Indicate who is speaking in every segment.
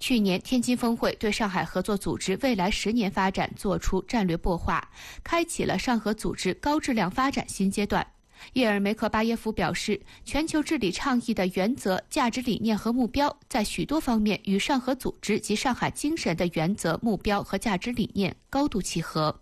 Speaker 1: 去年天津峰会对上海合作组织未来10年发展作出战略擘画，开启了上合组织高质量发展新阶段。叶尔梅克巴耶夫表示，全球治理倡议的原则、价值理念和目标在许多方面与上合组织及上海精神的原则、目标和价值理念高度契合。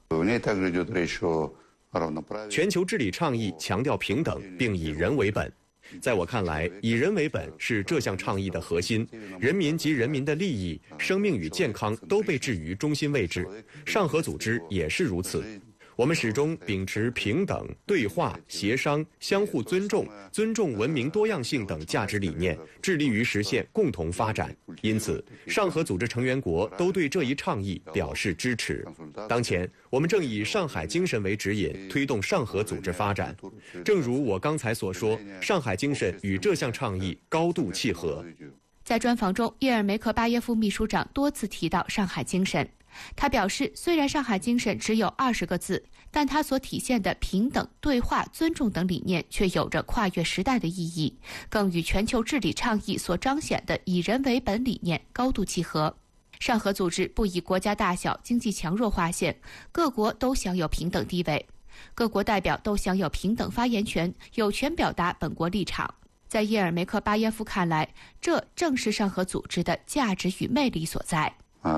Speaker 2: 全球治理倡议强调平等，并以人为本。在我看来，以人为本是这项倡议的核心，人民及人民的利益、生命与健康都被置于中心位置。上合组织也是如此。我们始终秉持平等、对话、协商、相互尊重、尊重文明多样性等价值理念，致力于实现共同发展。因此，上合组织成员国都对这一倡议表示支持。当前，我们正以上海精神为指引，推动上合组织发展。正如我刚才所说，上海精神与这项倡议高度契合。
Speaker 1: 在专访中，叶尔梅克巴耶夫秘书长多次提到上海精神。他表示，虽然上海精神只有20个字，但它所体现的平等、对话、尊重等理念却有着跨越时代的意义，更与全球治理倡议所彰显的以人为本理念高度契合。上合组织不以国家大小、经济强弱划线，各国都享有平等地位，各国代表都享有平等发言权，有权表达本国立场。在叶尔梅克巴耶夫看来，这正是上合组织的价值与魅力所在。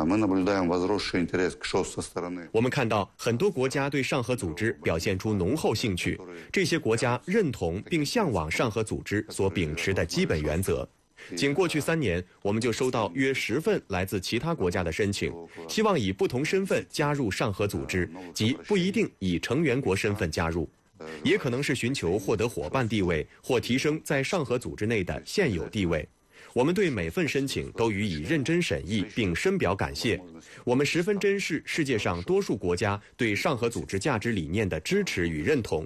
Speaker 2: 我们看到很多国家对上合组织表现出浓厚兴趣，这些国家认同并向往上合组织所秉持的基本原则。仅过去3年，我们就收到约10份来自其他国家的申请，希望以不同身份加入上合组织，即不一定以成员国身份加入，也可能是寻求获得伙伴地位或提升在上合组织内的现有地位。我们对每份申请都予以认真审议，并深表感谢。我们十分珍视世界上多数国家对上合组织价值理念的支持与认同。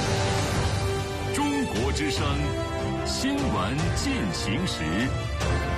Speaker 3: 中国之声，新闻进行时。